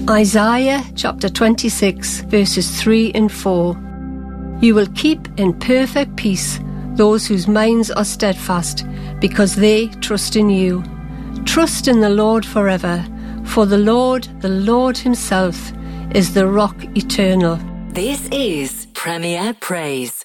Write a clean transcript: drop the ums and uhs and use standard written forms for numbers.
Isaiah chapter 26 verses 3 and 4. You will keep in perfect peace those whose minds are steadfast, because they trust in you. Trust in the Lord forever, for the Lord himself, is the rock eternal. This is Premier Praise.